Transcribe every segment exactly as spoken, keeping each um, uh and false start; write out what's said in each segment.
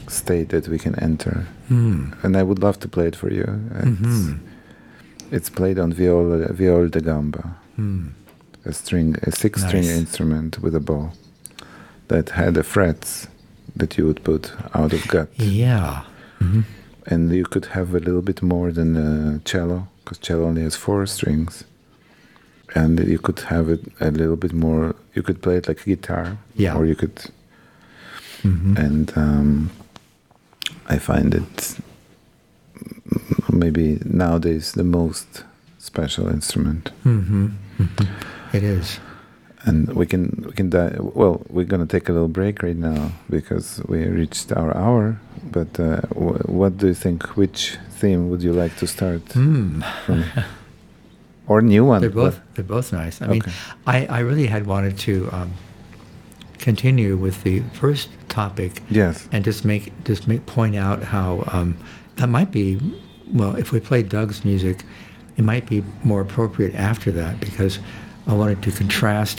state that we can enter. Mm. And I would love to play it for you. It's, Mm-hmm. it's played on viola, viola da gamba, Mm. a string, a six-string Nice. instrument with a bow that had the frets that you would put out of gut. Yeah. Mm-hmm. And you could have a little bit more than a cello, because cello only has four strings. And you could have it a little bit more, you could play it like a guitar. Yeah. Or you could, Mm-hmm. and um, I find it maybe nowadays the most special instrument. Mm-hmm. Mm-hmm. It is. And we can, we can die, well, we're going to take a little break right now because we reached our hour. But uh, w- what do you think? Which theme would you like to start Mm. from? Or new one? They're both but- they're both nice. I mean, Okay. I, I really had wanted to um, continue with the first topic Yes. and just make just make point out how um, that might be, well, if we play Doug's music, it might be more appropriate after that, because I wanted to contrast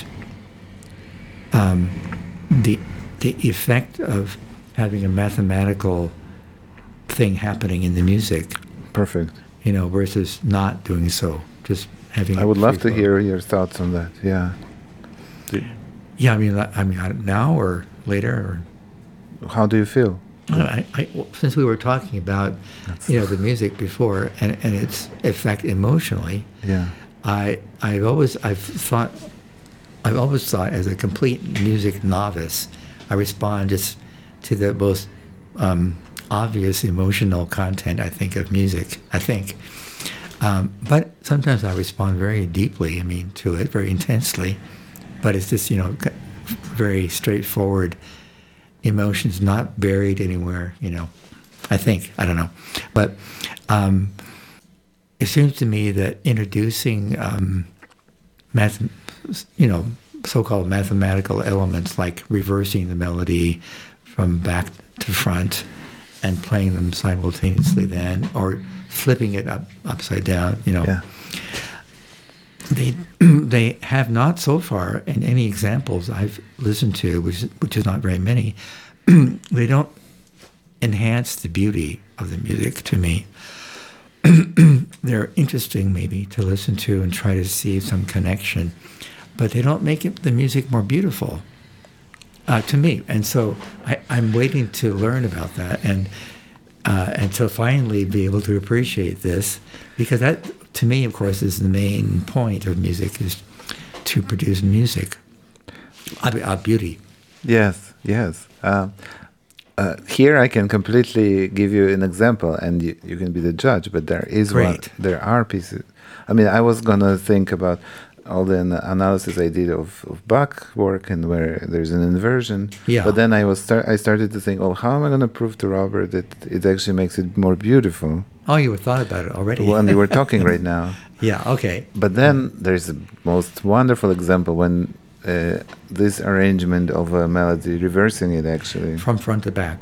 um, the the effect of having a mathematical thing happening in the music, Perfect. you know, versus not doing so, just having. I it would love to free flow. hear your thoughts on that. Yeah. Do- Yeah, I mean, I mean, I- now or later, or How do you feel? I, I, well, since we were talking about, you know, the music before and, and its effect emotionally, Yeah. I I've always I've thought I've always thought as a complete music novice, I respond just to the most um, obvious emotional content, I think, of music. I think, um, but sometimes I respond very deeply. I mean, to it very intensely. But it's just, you know, c- very straightforward emotions, not buried anywhere. You know, I think I don't know, but. Um, It seems to me that introducing, um, math, you know, so-called mathematical elements like reversing the melody from back to front and playing them simultaneously then, or flipping it up upside down, you know, Yeah. they they have not so far in any examples I've listened to, which is, which is not very many. They don't enhance the beauty of the music to me. They're interesting maybe to listen to and try to see some connection, but they don't make it, the music more beautiful uh, to me. And so I, I'm waiting to learn about that and uh, and to finally be able to appreciate this, because that, to me, of course, is the main point of music, is to produce music, uh, uh, beauty. Yes. Yes. Um, Uh, here I can completely give you an example, and you, you can be the judge. But there is one. Great. There are pieces. I mean, I was gonna think about all the an- analysis I did of, of Bach work and where there's an inversion. Yeah. But then I was start, I started to think, oh, how am I gonna prove to Robert that it actually makes it more beautiful? Oh, you thought about it already. When we were talking right now. Yeah, okay. But then there's a most wonderful example when uh, this arrangement of a melody, reversing it actually. From front to back.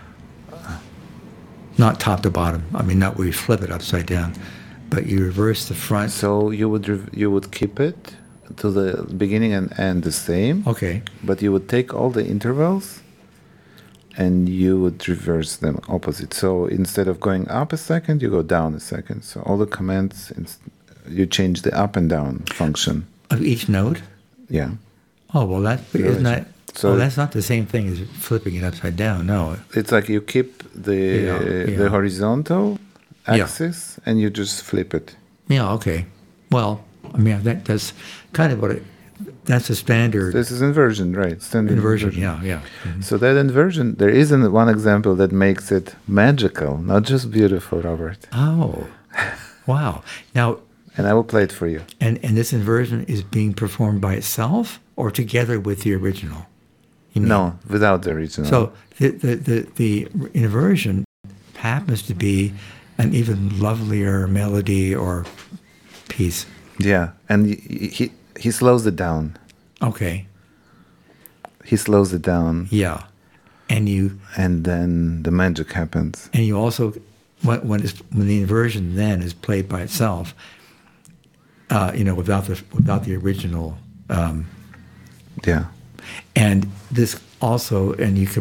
Not top to bottom. I mean, not where you flip it upside down, but you reverse the front. So you would rev- you would keep it to the beginning and end the same, Okay. but you would take all the intervals and you would reverse them opposite. So instead of going up a second, you go down a second. So all the commands, ins- you change the up and down function. Of each note? Yeah. Oh, well, that isn't that. So- well, that's not the same thing as flipping it upside down. No. It's like you keep the Yeah, yeah. the horizontal Yeah. axis and you just flip it. Yeah. Okay. Well, I mean, that that's kind of what it. That's a standard This is inversion, right? Standard inversion. Yeah. Yeah. Mhm. So that inversion, there is an, one example that makes it magical, not just beautiful, Robert. Oh. Wow. Now, And I will play it for you. and and this inversion is being performed by itself or together with the original. You mean? No, without the original. So the, the, the, the inversion happens to be an even lovelier melody or piece. yeah, and he, he he slows it down. Okay, He slows it down, yeah. And you and then the magic happens. and you also, when, when, it's, when the inversion then is played by itself, uh, you know, without the, without the original, um, Yeah. and this also, and you could